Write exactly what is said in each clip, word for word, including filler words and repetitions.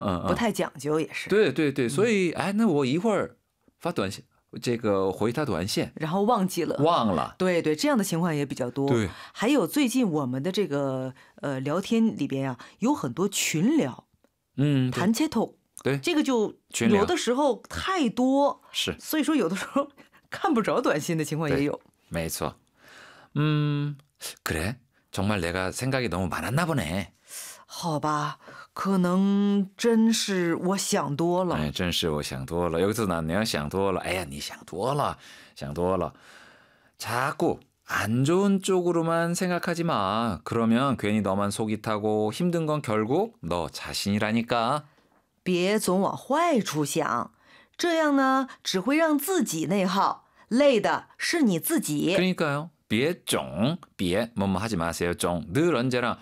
不太讲究也是。 对对对，所以哎，那我一会儿发短信，这个回他短信， 然后忘记了， 忘了。 对对，这样的情况也比较多。 对， 还有最近我们的这个呃聊天里边啊，有很多群聊， 嗯， 谈切头， 对， 这个就有的时候太多， 是， 所以说有的时候看不着短信的情况也有。 没错。嗯，그래? 정말 내가 생각이 너무 많았나 보네. 好吧，可能真是我想多了。 哎，真是我想多了。여기서 나네요. 想多了. 에야, 你想多了. 想多了. 자꾸 안 좋은 쪽으로만 생각하지 마. 그러면 괜히 너만 속이 타고 힘든 건 결국 너 자신이라니까. 别总往坏处想，这样呢只会让自己内耗，累的是你自己。 그러니까요. 别总, 别 뭐뭐 하지 마세요. 좀 늘 언제나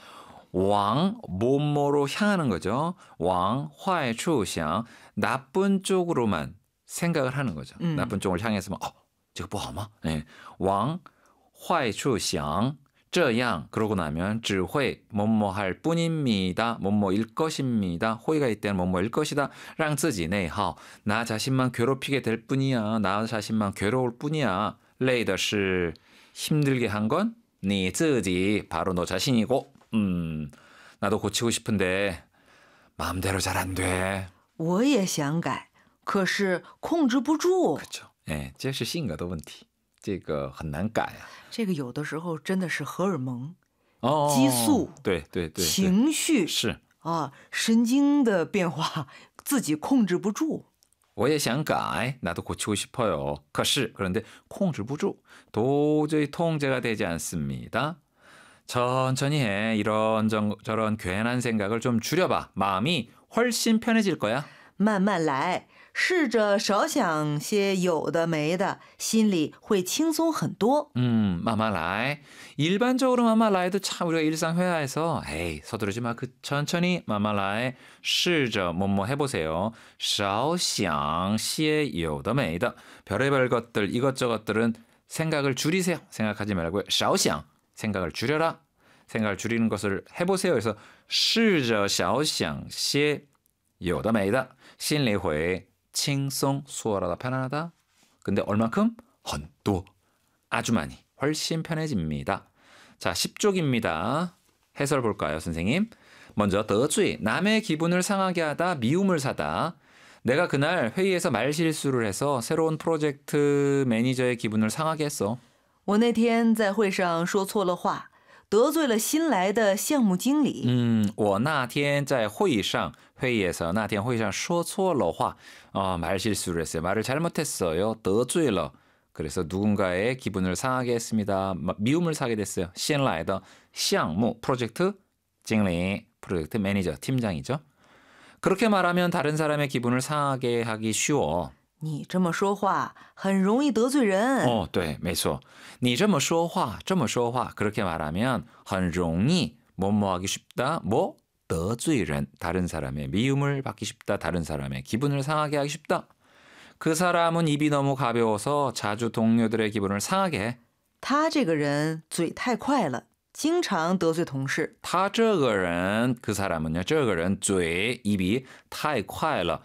왕, 뭐뭐로 향하는 거죠. 왕, 坏处想, 나쁜 쪽으로만 생각을 하는 거죠. 음. 나쁜 쪽을 향해서 어, 저거不好吗? 네. 왕, 坏处想, 这样 그러고 나면 只会 뭐뭐 할 뿐입니다. 뭐뭐일 것입니다. 호의가 있다는 뭐뭐일 것이다. 让自己内耗. 나 자신만 괴롭히게 될 뿐이야. 나 자신만 괴로울 뿐이야. 累的是 힘들게 한 건 네自己, 바로 너 자신이고. 음, 나도 고치고 싶은데 마음대로 잘 안 돼. 我也想改，可是控制不住。 그렇죠. 예, 这是性格的问题，这个很难改啊。 这个有的时候真的是荷尔蒙、 哦， 激素， 对对对， 情绪是啊，神经的变化自己控制不住。 我也想改, 나도 고치고 싶어요. 可是 그런데 控制不住, 도저히 통제가 되지 않습니다. 천천히 해. 이런 저런 괜한 생각을 좀 줄여봐. 마음이 훨씬 편해질 거야. 慢慢来，试着少想些有的没的，心里会轻松很多。 음, 마마라이. 일반적으로 마마라이도 참 우리가 일상 회화에서 에이, 서두르지 마. 그 천천히 마마라이. 试着 뭐뭐 해보세요. 少想些有的没的. 별의별 것들, 이것저것들은 생각을 줄이세요. 생각하지 말고요. 少想 생각을 줄여라. 생각을 줄이는 것을 해보세요. 그래서 试着少想些有的没的. 心里会轻松 수월하다, 편안하다. 근데 얼만큼? 很多. 아주 많이, 훨씬 편해집니다. 자, 십 쪽입니다. 해설 볼까요, 선생님? 먼저 得罪, 남의 기분을 상하게 하다, 미움을 사다. 내가 그날 회의에서 말실수를 해서 새로운 프로젝트 매니저의 기분을 상하게 했어. 我那天在会上说错了话，得罪了新来的项目经理。 음, 我那天在会议上, 회의에서 那天会议上说错了话, 어, 말실수를 했어요. 말을 잘못했어요. 得罪了. 그래서 누군가의 기분을 상하게 했습니다. 미움을 사게 됐어요. 新来的项目 프로젝트经理, 프로젝트 매니저, 팀장이죠. 그렇게 말하면 다른 사람의 기분을 상하게 하기 쉬워. 你这么说话很容易得罪人。 어, 对, 没错. 你这么说话,这么说话, 그렇게 말하면 很容易 뭐뭐 하기 쉽다. 뭐? 得罪人. 다른 사람의 미움을 받기 쉽다. 다른 사람의 기분을 상하게 하기 쉽다. 그 사람은 입이 너무 가벼워서 자주 동료들의 기분을 상하게 해. 他这个人嘴太快了，经常得罪同事。 他这个人, 그 사람은요, 这个人, 嘴, 입이 太快了.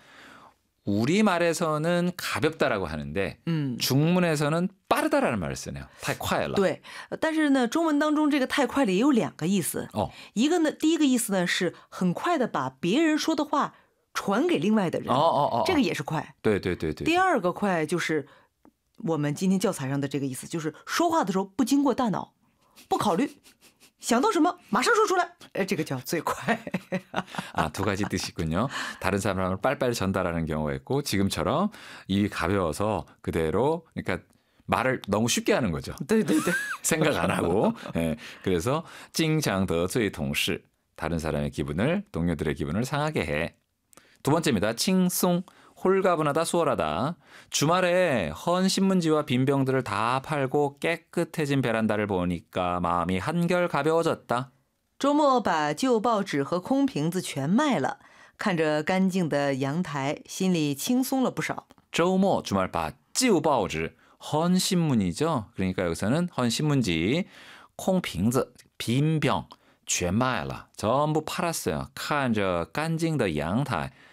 우리말에서는 가볍다라고 하는데 음. 중문에서는 빠르다라는 말을 쓰네요. 太快了. 对，但是呢，中文当中这个太快了也有两个意思。 어. 一个呢，第一个意思呢是很快的把别人说的话传给另外的人， 어, 어, 어, 어. 这个也是快。 对对对对。 第二个快就是我们今天教材上的这个意思，就是说话的时候不经过大脑，不考虑，想到什么马上说出来，哎，这个叫最快。 아, 두 가지 뜻이군요. 다른 사람을 빨리빨리 전달하는 경우가 있고 지금처럼 입이 가벼워서 그대로 그러니까 말을 너무 쉽게 하는 거죠. 对对对， 생각 안 하고. 예, 그래서 经常得罪同事. 다른 사람의 기분을, 동료들의 기분을 상하게 해. 두 번째입니다. 칭송, 홀가분하다, 수월하다. 주말에 헌 신문지와 빈 병들을 다 팔고 깨끗해진 베란다를 보니까 마음이 한결 가벼워졌다. 周末把旧报纸和空瓶子全卖了，看着干净的阳台，心里轻松了不少。 周末 주말 봐, 旧报纸, 헌 신문이죠. 그러니까 여기서는 헌 신문지, 콩瓶子, 빈 병, 全卖了. 전부 팔았어요. 看着干净的阳台